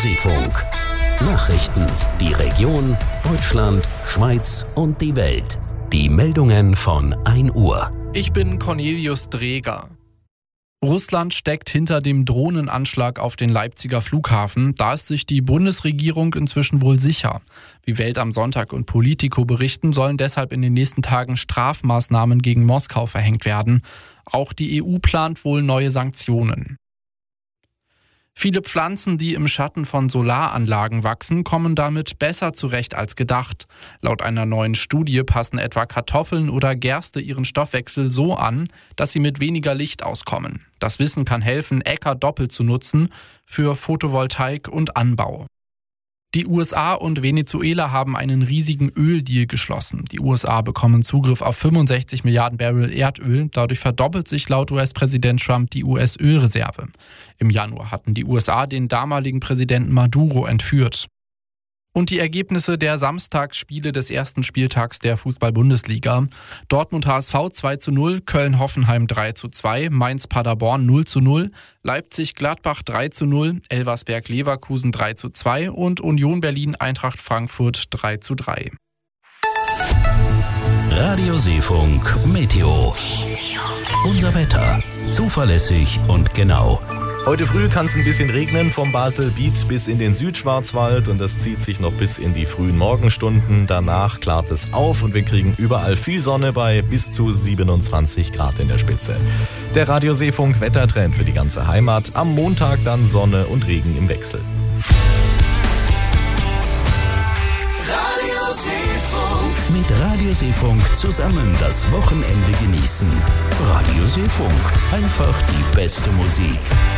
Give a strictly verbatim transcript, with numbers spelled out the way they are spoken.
Seefunk. Nachrichten, die Region, Deutschland, Schweiz und die Welt. Die Meldungen von ein Uhr. Ich bin Cornelius Dreger. Russland steckt hinter dem Drohnenanschlag auf den Leipziger Flughafen. Da ist sich die Bundesregierung inzwischen wohl sicher. Wie Welt am Sonntag und Politico berichten, sollen deshalb in den nächsten Tagen Strafmaßnahmen gegen Moskau verhängt werden. Auch die E U plant wohl neue Sanktionen. Viele Pflanzen, die im Schatten von Solaranlagen wachsen, kommen damit besser zurecht als gedacht. Laut einer neuen Studie passen etwa Kartoffeln oder Gerste ihren Stoffwechsel so an, dass sie mit weniger Licht auskommen. Das Wissen kann helfen, Äcker doppelt zu nutzen für Photovoltaik und Anbau. Die U S A und Venezuela haben einen riesigen Öldeal geschlossen. Die U S A bekommen Zugriff auf fünfundsechzig Milliarden Barrel Erdöl. Dadurch verdoppelt sich laut U S-Präsident Trump die U S-Ölreserve. Im Januar hatten die U S A den damaligen Präsidenten Maduro entführt. Und die Ergebnisse der Samstagsspiele des ersten Spieltags der Fußball-Bundesliga. Dortmund H S V zwei zu null, Köln-Hoffenheim drei zu zwei, Mainz-Paderborn null zu null, Leipzig-Gladbach drei zu null, Elversberg-Leverkusen drei zu zwei und Union Berlin-Eintracht Frankfurt drei zu drei. Radio Seefunk Meteo. Unser Wetter. Zuverlässig und genau. Heute früh kann es ein bisschen regnen vom Baselbiet bis in den Südschwarzwald und das zieht sich noch bis in die frühen Morgenstunden. Danach klart es auf und wir kriegen überall viel Sonne bei bis zu siebenundzwanzig Grad in der Spitze. Der Radio Seefunk Wettertrend für die ganze Heimat. Am Montag dann Sonne und Regen im Wechsel. Radio Seefunk. Mit Radio Seefunk zusammen das Wochenende genießen. Radio Seefunk. Einfach die beste Musik.